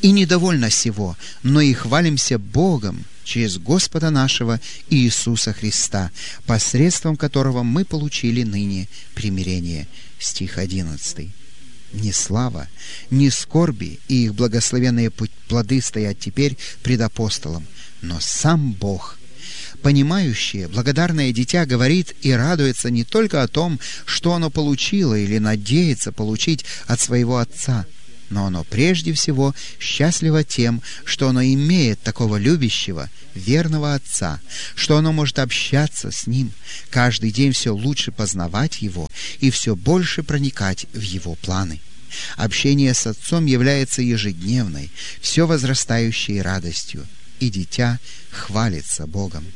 И недовольно сего, но и хвалимся Богом через Господа нашего Иисуса Христа, посредством которого мы получили ныне примирение». Стих 11. Ни слава, ни скорби и их благословенные плоды стоят теперь пред апостолом, но сам Бог. Понимающее, благодарное дитя говорит и радуется не только о том, что оно получило или надеется получить от своего отца, но оно прежде всего счастливо тем, что оно имеет такого любящего, верного отца, что оно может общаться с ним, каждый день все лучше познавать его и все больше проникать в его планы. Общение с отцом является ежедневной, все возрастающей радостью, и дитя хвалится Богом.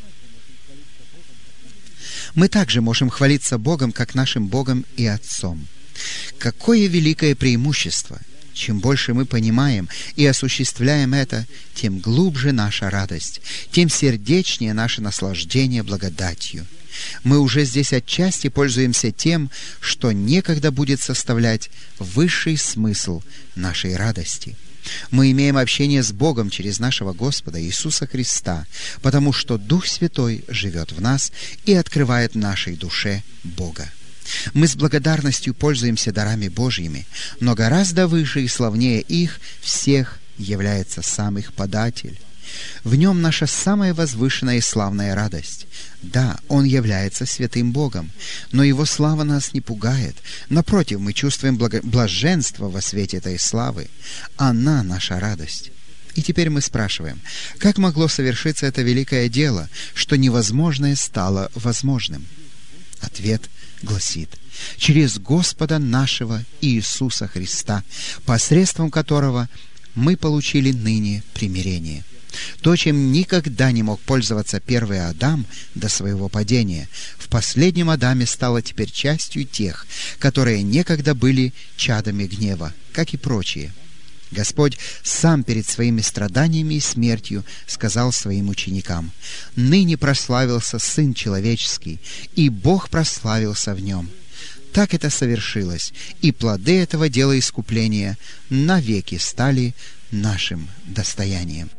Мы также можем хвалиться Богом, как нашим Богом и Отцом. Какое великое преимущество! Чем больше мы понимаем и осуществляем это, тем глубже наша радость, тем сердечнее наше наслаждение благодатью. Мы уже здесь отчасти пользуемся тем, что некогда будет составлять высший смысл нашей радости. Мы имеем общение с Богом через нашего Господа Иисуса Христа, потому что Дух Святой живет в нас и открывает нашей душе Бога. Мы с благодарностью пользуемся дарами Божьими, но гораздо выше и славнее их всех является сам их податель. В нем наша самая возвышенная и славная радость. Да, Он является святым Богом, но Его слава нас не пугает. Напротив, мы чувствуем блаженство во свете этой славы. Она наша радость. И теперь мы спрашиваем, как могло совершиться это великое дело, что невозможное стало возможным? Ответ гласит: через Господа нашего Иисуса Христа, посредством которого мы получили ныне примирение. То, чем никогда не мог пользоваться первый Адам до своего падения, в последнем Адаме стало теперь частью тех, которые некогда были чадами гнева, как и прочие. Господь сам перед своими страданиями и смертью сказал своим ученикам: «Ныне прославился Сын Человеческий, и Бог прославился в Нем». Так это совершилось, и плоды этого дела искупления навеки стали нашим достоянием.